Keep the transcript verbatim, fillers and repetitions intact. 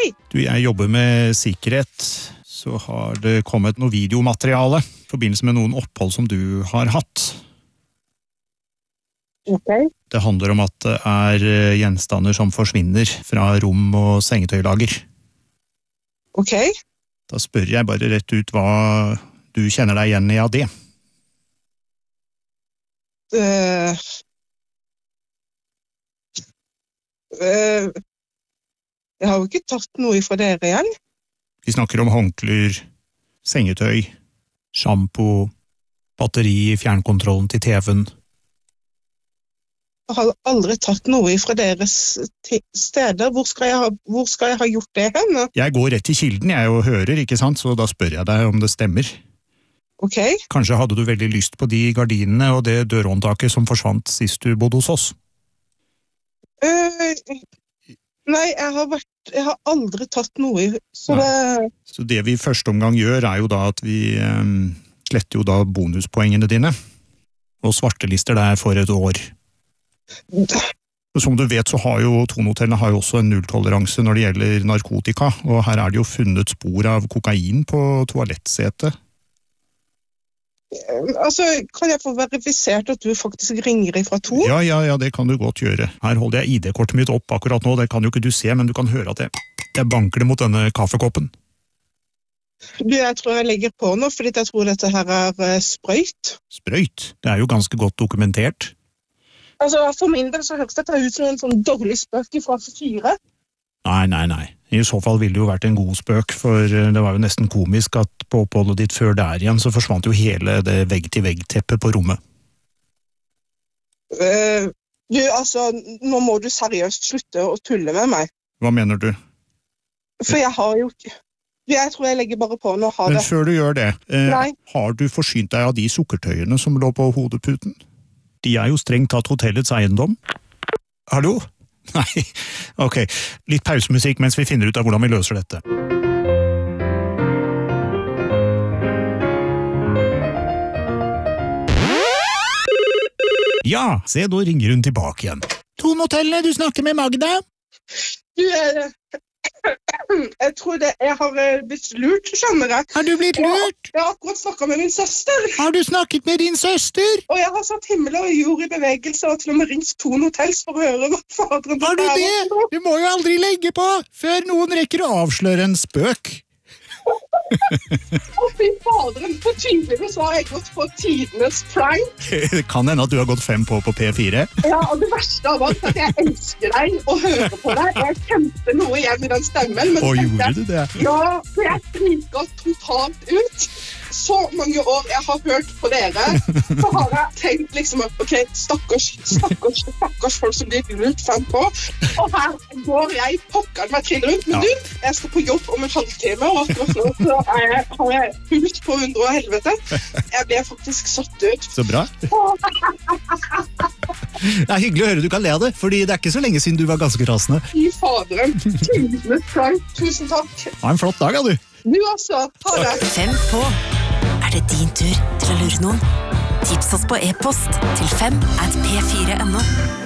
Hei! Du, jeg jobber med sikkerhet, så har det kommet noe videomateriale i forbindelse med noen opphold som du har hatt. Ok. Det handler om at det er gjenstander som forsvinner fra rom og sengetøylager. Ok. Da spør jeg bare rett ut hva du kjenner deg igjen i av det. Uh, uh, jeg har jo ikke tatt noe fra dere igjen. Vi snakker om håndklær, sengetøy, shampoo, batteri i fjernkontrollen til T V-en. Jeg har aldri tatt noe fra deres steder. Hvor skal jeg ha, hvor skal jeg ha gjort det hen? Jeg går rett til kilden, jeg og hører, ikke sant? Så da spør jeg deg om det stemmer. Ok. Kanskje hadde du veldig lyst på de gardinene og det dørhåndtaket som forsvant sist du bodde hos oss? Uh, nei, jeg har, vært, jeg har aldri tatt noe. Så det... så det vi i første omgang gjør er jo da at vi um, sletter jo da bonuspoengene dine, og svartelister deg for et år. Som du vet så har jo Thon-hotellene har jo også en nulltoleranse når det gjelder narkotika, og her er det jo funnet spor av kokain på toalettsetet. Altså, kan jeg få verifisert at du faktisk ringer ifra Thon? Ja, ja, ja, det kan du godt gjøre. Her holder jeg I D-kortet mitt opp akkurat nå, det kan jo ikke du se, men du kan høre at jeg, jeg banker det mot denne kaffekoppen. Du, jeg tror jeg legger på nå, fordi jeg tror dette her er uh, sprøyt. Sprøyt? Det er jo ganske godt dokumentert. Altså, for min del så høres dette ut som en sånn dårlig spøk fra fire. Nei, nei, nei. I så fall ville det jo vært en god spøk, for det var jo nesten komisk at på oppholdet ditt før der igjen, så forsvant jo hele det vegg-til-vegg-teppet på rommet. Uh, du, altså, nå må du seriøst slutte å tulle med meg. Hva mener du? For jeg har jo ikke... Jeg tror jeg legger bare på nå og har det. Men før du gjør det, eh, Nei. har du forsynt deg av de sukkertøyene som lå på hodeputen? De er jo strengt tatt hotellets eiendom. Hallo? Nei, ok. Litt pausemusikk mens vi finner ut av hvordan vi løser dette. Ja, se, nå ringer hun tilbake igjen. Thon-hotellene, du snakker med Magda? Du, jeg, jeg tror det, jeg har blitt lurt, skjønner jeg. Har du blitt lurt? Jeg har akkurat snakket med min søster. Har du snakket med din søster? Og jeg har satt himmel og jord i bevegelse og til og med ringt Thon Hotels for å høre hva faderen... Har du det? Du må jo aldri legge på, før noen rekker å avsløre en spøk. Å fy faderen, for tydeligvis har jeg gått på tidenes prank. Det kan hende at du har gått fem på på P fire. Ja, og det verste av alt er at jeg elsker deg og hører på deg. Jeg kjente noe igjen i den stemmen. Men og gjorde du det? Ja, for jeg friket totalt ut. Så mange år jeg har hørt på dere, så har jeg tenkt liksom, ok, stakkars, stakkars, stakkars folk som blir lurt frem på. Og her går jeg pokker meg til rundt. Men ja. Du, jeg skal på jobb om en halvtime, og akkurat nå så er jeg, har jeg puls på hundre og helvete. Jeg ble faktisk satt ut. Så bra. Det er hyggelig å høre du kan le av det, fordi det er ikke så lenge siden du var ganske rasende. Fy faderen, tusen takk. Ha en flott dag, ja du. Du også, ha det. Fem på. Er det din tur til å lure noen? Tips oss på e-post til fem at p fire punktum no.